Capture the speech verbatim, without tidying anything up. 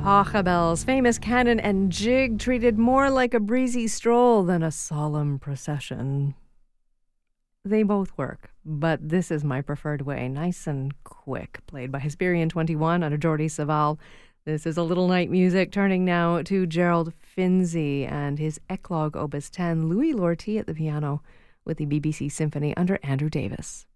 Pachelbel's famous canon and jig treated more like a breezy stroll than a solemn procession. They both work, but this is my preferred way, nice and quick, played by Hesperian twenty-one under Jordi Savall. This is a little night music, turning now to Gerald Finzi and his Eclogue Opus ten, Louis Lortie at the piano, with the B B C Symphony under Andrew Davis.